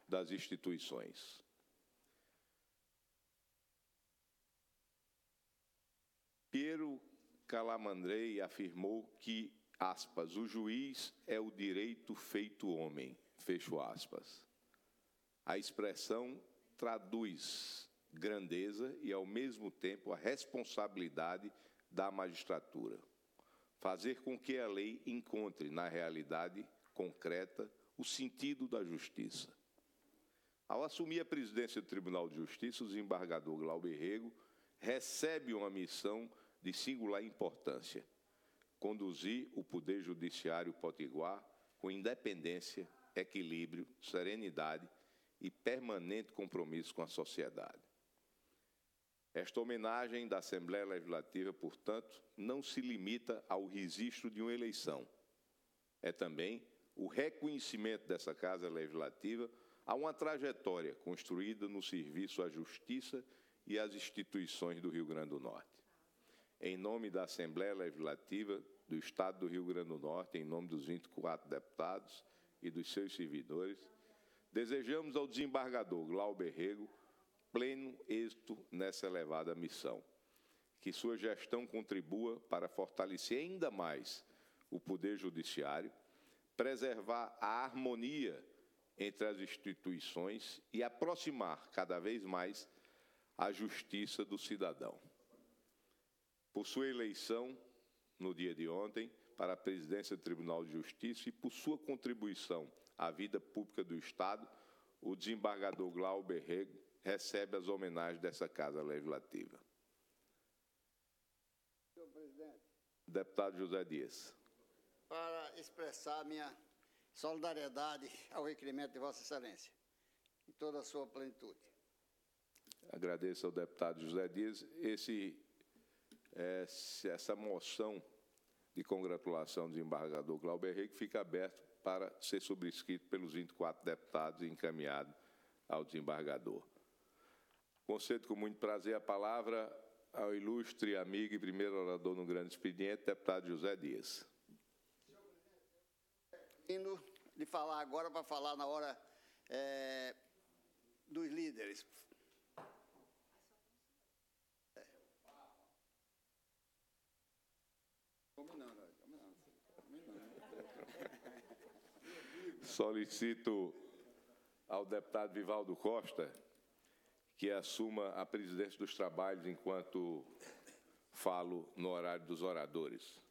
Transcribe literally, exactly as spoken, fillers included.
das instituições. Piero Calamandrei afirmou que, aspas, o juiz é o direito feito homem, fecho aspas. A expressão traduz grandeza e, ao mesmo tempo, a responsabilidade da magistratura. Fazer com que a lei encontre, na realidade concreta, o sentido da justiça. Ao assumir a presidência do Tribunal de Justiça, o desembargador Glauber Rego recebe uma missão de singular importância: conduzir o Poder Judiciário potiguar com independência, equilíbrio, serenidade e permanente compromisso com a sociedade. Esta homenagem da Assembleia Legislativa, portanto, não se limita ao registro de uma eleição. É também o reconhecimento dessa Casa Legislativa a uma trajetória construída no serviço à justiça e às instituições do Rio Grande do Norte. Em nome da Assembleia Legislativa do Estado do Rio Grande do Norte, em nome dos vinte e quatro deputados e dos seus servidores, desejamos ao desembargador Glauber Rego pleno êxito nessa elevada missão. Que sua gestão contribua para fortalecer ainda mais o Poder Judiciário, preservar a harmonia entre as instituições e aproximar cada vez mais a justiça do cidadão. Por sua eleição, no dia de ontem, para a presidência do Tribunal de Justiça e por sua contribuição à vida pública do Estado, o desembargador Glauber Rego recebe as homenagens dessa Casa Legislativa. Senhor presidente. Deputado José Dias. Para expressar minha solidariedade ao requerimento de Vossa Excelência, em toda a sua plenitude. Agradeço ao deputado José Dias. Esse, essa moção de congratulação do desembargador Glauber Rego fica aberto para ser subscrito pelos vinte e quatro deputados e encaminhado ao desembargador. Concedo com muito prazer a palavra ao ilustre amigo e primeiro orador no grande expediente, deputado José Dias. Indo de falar agora para falar na hora é, dos líderes. É. Combinando, combinando, combinando. Solicito ao deputado Vivaldo Costa que assuma a presidência dos trabalhos enquanto falo no horário dos oradores.